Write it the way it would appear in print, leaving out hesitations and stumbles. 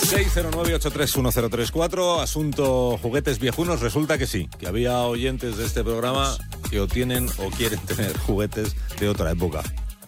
609831034, asunto juguetes viejunos. Resulta que sí, que había oyentes de este programa que o tienen o quieren tener juguetes de otra época.